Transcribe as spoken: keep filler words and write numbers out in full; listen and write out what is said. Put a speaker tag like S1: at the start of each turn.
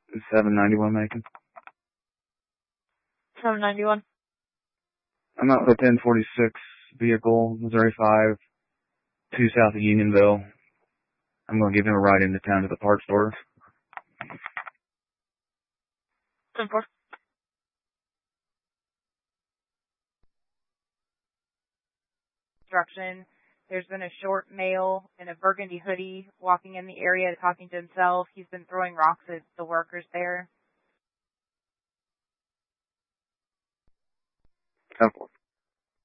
S1: seven ninety-one Macon.
S2: seven ninety-one.
S1: I'm out with a ten forty-six vehicle, Missouri five, two south of Unionville. I'm going to give him a ride into town to the parts store.
S2: ten four. Instruction. There's been a short male in a burgundy hoodie walking in the area talking to himself. He's been throwing rocks at the workers there.
S1: ten four.